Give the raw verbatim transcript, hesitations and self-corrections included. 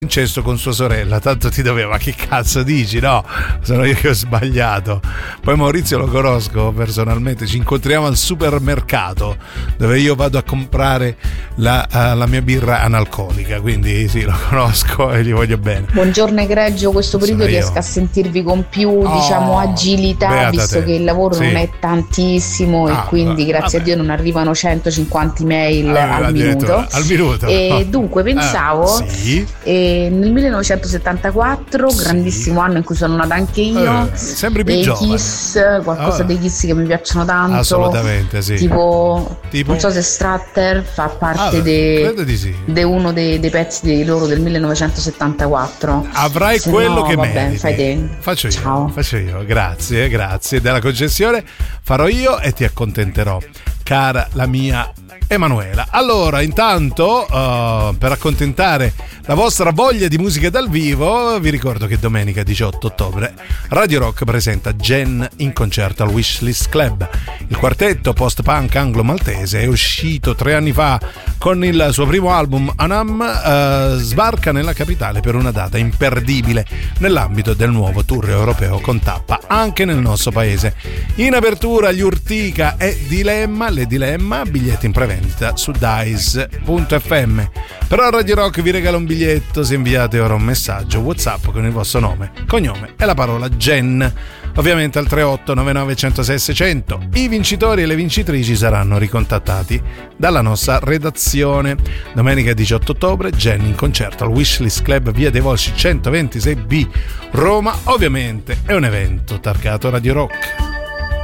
incesto con sua sorella, tanto ti doveva, che cazzo dici? No, sono io che ho sbagliato. Poi Maurizio lo conosco personalmente, ci incontriamo al supermercato dove io vado a comprare la, uh, la mia birra analcolica, quindi sì, lo conosco e gli voglio bene. Buongiorno egregio, questo periodo Sono io. riesco a sentirvi con più Oh, diciamo agilità, beata visto te. che il lavoro Sì. non è tantissimo Ah, e quindi va- grazie vabbè. a Dio non arrivano centocinquanta email Ah, al addirittura, minuto. al minuto. E dunque pensavo Ah, sì. eh, nel millenovecentosettantaquattro, Sì. grandissimo anno in cui sono nata anche io, Eh, sembri più e i giovane. Kiss, qualcosa Ah. dei Kiss che mi piacciono tanto, Assolutamente, sì. tipo, Tipo? non so se Strutter fa parte Ah, de- credo di sì. de uno dei, dei pezzi di loro del millenovecentosettantaquattro. Avrai Se quello no, che vabbè, meriti. fai te. Faccio io, Ciao. faccio io. Grazie, grazie della concessione. Farò io e ti accontenterò, cara la mia Emanuela. Allora, intanto, uh, per accontentare la vostra voglia di musica dal vivo, vi ricordo che domenica diciotto ottobre Radio Rock presenta Gen in concerto al Wishlist Club. Il quartetto post-punk anglo-maltese è uscito tre anni fa con il suo primo album Anam, uh, sbarca nella capitale per una data imperdibile nell'ambito del nuovo tour europeo con tappa anche nel nostro paese. In apertura gli Urtica e Dilemma, le Dilemma, biglietti in prevendita su dice punto effe emme. Però Radio Rock vi regala un biglietto se inviate ora un messaggio WhatsApp con il vostro nome, cognome e la parola Gen, ovviamente al tre otto nove nove uno zero sei sei zero zero. I vincitori e le vincitrici saranno ricontattati dalla nostra redazione. Domenica diciotto ottobre Gen in concerto al Wishlist Club, via dei Volsci centoventisei B, Roma. Ovviamente è un evento targato Radio Rock.